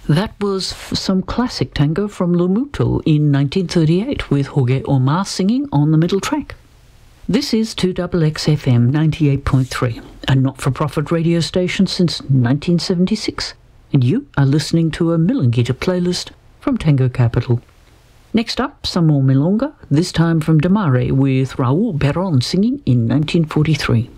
That was some classic tango from Lumuto in 1938 with Jorge Omar singing on the middle track. This is 2XXFM 98.3, a not-for-profit radio station since 1976, and you are listening to a Milonguita playlist from Tango Capital. Next up, some more milonga, this time from Damare with Raul Perón singing in 1943.